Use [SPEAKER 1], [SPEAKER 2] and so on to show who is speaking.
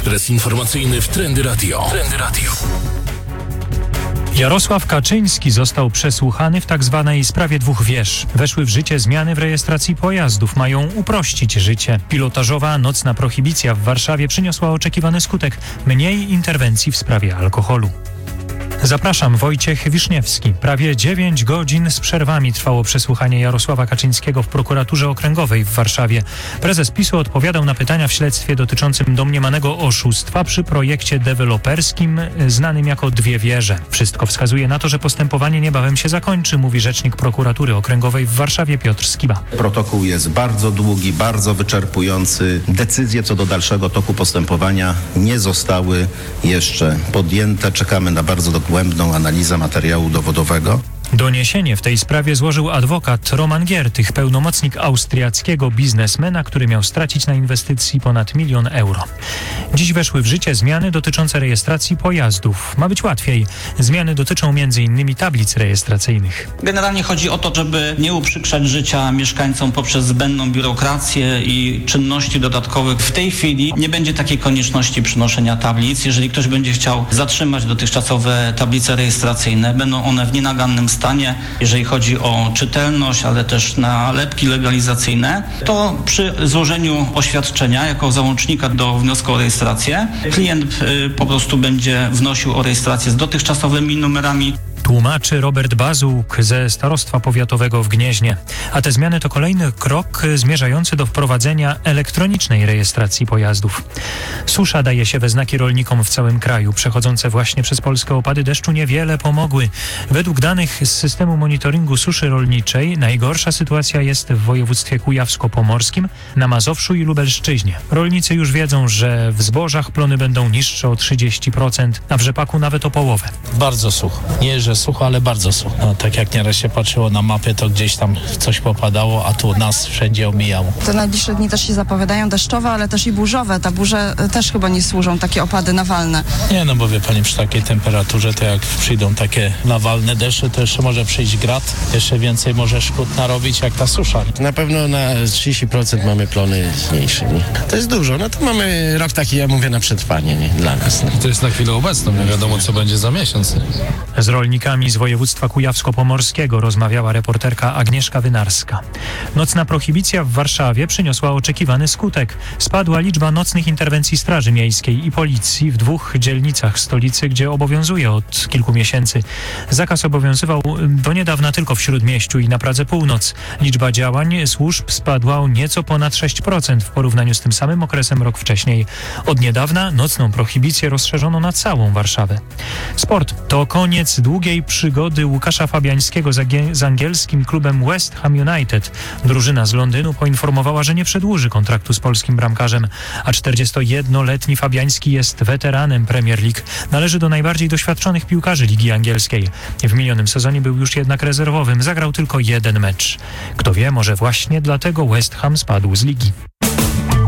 [SPEAKER 1] Ekspres informacyjny w Trendy Radio.
[SPEAKER 2] Jarosław Kaczyński został przesłuchany w tzw. sprawie dwóch wież. Weszły w życie zmiany w rejestracji pojazdów. Mają uprościć życie. Pilotażowa nocna prohibicja w Warszawie przyniosła oczekiwany skutek. Mniej interwencji w sprawie alkoholu. Zapraszam, Wojciech Wiszniewski. Prawie 9 godzin z przerwami trwało przesłuchanie Jarosława Kaczyńskiego w prokuraturze okręgowej w Warszawie. Prezes PiS-u odpowiadał na pytania w śledztwie dotyczącym domniemanego oszustwa przy projekcie deweloperskim znanym jako Dwie Wieże. Wszystko wskazuje na to, że postępowanie niebawem się zakończy, mówi rzecznik prokuratury okręgowej w Warszawie Piotr Skiba.
[SPEAKER 3] Protokół jest bardzo długi, bardzo wyczerpujący. Decyzje co do dalszego toku postępowania nie zostały jeszcze podjęte. Czekamy na bardzo dogłębną analizę materiału dowodowego.
[SPEAKER 2] Doniesienie w tej sprawie złożył adwokat Roman Giertych, pełnomocnik austriackiego biznesmena, który miał stracić na inwestycji ponad 1 000 000 euro. Dziś weszły w życie zmiany dotyczące rejestracji pojazdów. Ma być łatwiej. Zmiany dotyczą m.in. tablic rejestracyjnych.
[SPEAKER 4] Generalnie chodzi o to, żeby nie uprzykrzać życia mieszkańcom poprzez zbędną biurokrację i czynności dodatkowych. W tej chwili nie będzie takiej konieczności przynoszenia tablic. Jeżeli ktoś będzie chciał zatrzymać dotychczasowe tablice rejestracyjne, będą one w nienagannym stanie, jeżeli chodzi o czytelność, ale też nalepki legalizacyjne, to przy złożeniu oświadczenia jako załącznika do wniosku o rejestrację klient po prostu będzie wnosił o rejestrację z dotychczasowymi numerami.
[SPEAKER 2] Tłumaczy Robert Bazuk ze Starostwa Powiatowego w Gnieźnie. A te zmiany to kolejny krok zmierzający do wprowadzenia elektronicznej rejestracji pojazdów. Susza daje się we znaki rolnikom w całym kraju. Przechodzące właśnie przez Polskę opady deszczu niewiele pomogły. Według danych z systemu monitoringu suszy rolniczej najgorsza sytuacja jest w województwie kujawsko-pomorskim, na Mazowszu i Lubelszczyźnie. Rolnicy już wiedzą, że w zbożach plony będą niższe o 30%, a w rzepaku nawet o połowę.
[SPEAKER 5] Bardzo sucho. Nie, że sucho, ale bardzo sucho. No, tak jak nieraz się patrzyło na mapie, to gdzieś tam coś popadało, a tu nas wszędzie omijało.
[SPEAKER 6] Te najbliższe dni też się zapowiadają deszczowe, ale też i burzowe. Ta burze też chyba nie służą, takie opady nawalne.
[SPEAKER 5] Nie, no bo wie pani, przy takiej temperaturze, to jak przyjdą takie nawalne deszcze, to jeszcze może przyjść grad, jeszcze więcej może szkód narobić jak ta susza.
[SPEAKER 7] Na pewno na 30% mamy plony mniejsze. Nie? To jest dużo, no to mamy rok taki, ja mówię, na przetrwanie, nie? Dla nas. Nie?
[SPEAKER 8] To jest na chwilę obecną, nie wiadomo co będzie za miesiąc.
[SPEAKER 2] Z rolnikami z województwa kujawsko-pomorskiego rozmawiała reporterka Agnieszka Wynarska. Nocna prohibicja w Warszawie przyniosła oczekiwany skutek. Spadła liczba nocnych interwencji Straży Miejskiej i Policji w 2 dzielnicach stolicy, gdzie obowiązuje od kilku miesięcy. Zakaz obowiązywał do niedawna tylko w Śródmieściu i na Pradze Północ. Liczba działań służb spadła o nieco ponad 6% w porównaniu z tym samym okresem rok wcześniej. Od niedawna nocną prohibicję rozszerzono na całą Warszawę. Sport to koniec długiej przygody Łukasza Fabiańskiego z angielskim klubem West Ham United. Drużyna z Londynu poinformowała, że nie przedłuży kontraktu z polskim bramkarzem, a 41-letni Fabiański jest weteranem Premier League. Należy do najbardziej doświadczonych piłkarzy Ligi Angielskiej. W minionym sezonie był już jednak rezerwowym, zagrał tylko 1 mecz. Kto wie, może właśnie dlatego West Ham spadł z ligi.